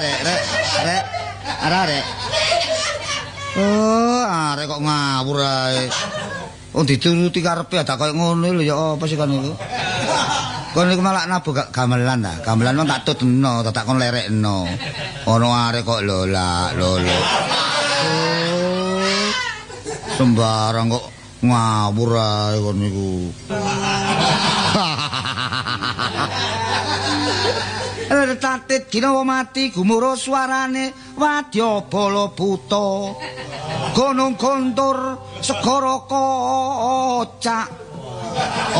Rek. Arek. Oh, arek kok ngawur ae. Oh dituruti karepe ada koyo ngono lho ya apa sih kon niku? Kon niku malah nabok gamelan ta. Gamelan mong tak tutno, tak kon lerekno. Ono arek kok lolak. Oh. Sembarang kok ngawur ae kon niku. Tatit ginawa mati gumuro suarane wadya bala buta. Gunung kontur segara kocak.